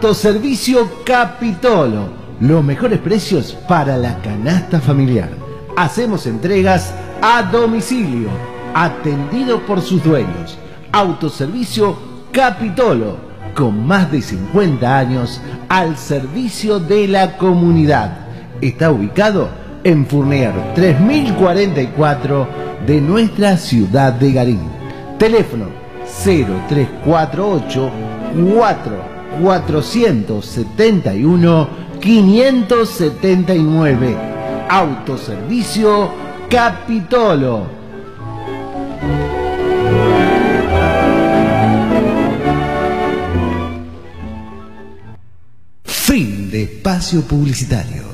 Autoservicio Capitolo, los mejores precios para la canasta familiar. Hacemos entregas a domicilio, atendido por sus dueños. Autoservicio Capitolo, con más de 50 años al servicio de la comunidad. Está ubicado en Fournier 3044 de nuestra ciudad de Garín. Teléfono 0348 471 579. Autoservicio Capitolo. Fin de espacio publicitario.